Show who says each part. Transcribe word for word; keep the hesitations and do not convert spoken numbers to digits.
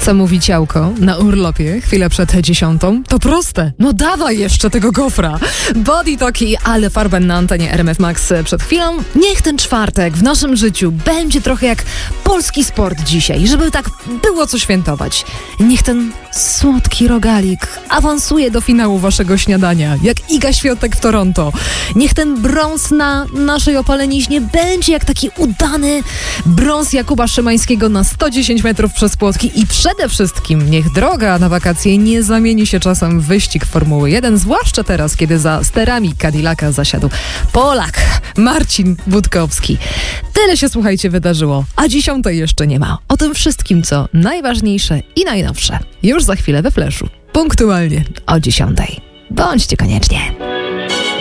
Speaker 1: Co mówi ciałko na urlopie chwilę przed dziesiątą? To proste. No dawaj jeszcze tego gofra. Body Talki, ale Farben na antenie R M F Max przed chwilą. Niech ten czwartek w naszym życiu będzie trochę jak polski sport dzisiaj, żeby tak było co świętować. Niech ten słodki rogalik awansuje do finału waszego śniadania, jak Iga Świątek w Toronto. Niech ten brąz na naszej opaleniźnie będzie jak taki udany brąz Jakuba Szymańskiego na sto dziesięć metrów przez płotki i przede wszystkim niech droga na wakacje nie zamieni się czasem w wyścig Formuły jeden, zwłaszcza teraz, kiedy za sterami Cadillaca zasiadł Polak Marcin Budkowski. Tyle się, słuchajcie, wydarzyło, a dziesiątej jeszcze nie ma. O tym wszystkim, co najważniejsze i najnowsze, już za chwilę we Fleszu. Punktualnie o dziesiątej. Bądźcie koniecznie.